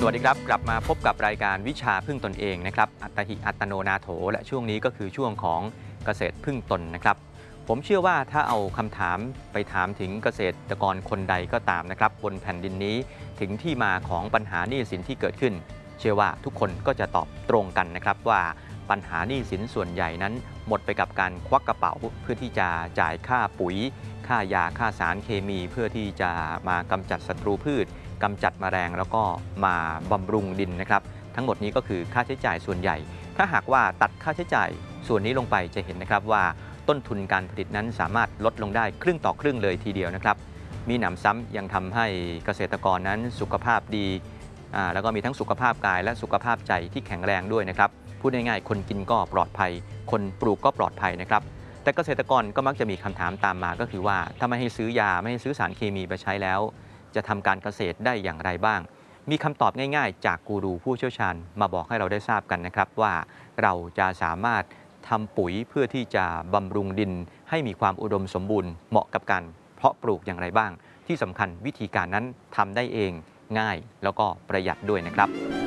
วัสดีครับกลับมาพบกับรายการวิชาพึ่งตนเองนะครับอัตหิอัตโนนาโถและช่วงนี้ก็คือช่วงของเกษตรพึ่งตนนะครับผมเชื่อว่าถ้าเอาคำถามไปถามถึงเกษตรกรคนใดก็ตามนะครับบนแผ่นดินนี้ถึงที่มาของปัญหาหนี้สินที่เกิดขึ้นเชื่อว่าทุกคนก็จะตอบตรงกันนะครับว่าปัญหาหนี้สินส่วนใหญ่นั้นหมดไปกับการควักกระเป๋าเพื่อที่จะจ่ายค่าปุ๋ยค่ายาค่าสารเคมีเพื่อที่จะมากำจัดศัตรูพืชกำจัดแมลงแล้วก็มาบำรุงดินนะครับทั้งหมดนี้ก็คือค่าใช้จ่ายส่วนใหญ่ถ้าหากว่าตัดค่าใช้จ่ายส่วนนี้ลงไปจะเห็นนะครับว่าต้นทุนการผลิตนั้นสามารถลดลงได้ครึ่งต่อครึ่งเลยทีเดียวนะครับมีหนำซ้ำยังทำให้เกษตรกรนั้นสุขภาพดีแล้วก็มีทั้งสุขภาพกายและสุขภาพใจที่แข็งแรงด้วยนะครับพูดง่ายๆคนกินก็ปลอดภัยคนปลูกก็ปลอดภัยนะครับแต่เกษตรกรก็มักจะมีคำถามตามมาก็คือว่าถ้าไม่ให้ซื้อยาไม่ให้ซื้อสารเคมีไปใช้แล้วจะทำการเกษตรได้อย่างไรบ้างมีคำตอบง่ายๆจากกูรูผู้เชี่ยวชาญมาบอกให้เราได้ทราบกันนะครับว่าเราจะสามารถทำปุ๋ยเพื่อที่จะบำรุงดินให้มีความอุดมสมบูรณ์เหมาะกับการเพาะปลูกอย่างไรบ้างที่สำคัญวิธีการนั้นทำได้เองง่ายแล้วก็ประหยัดด้วยนะครับ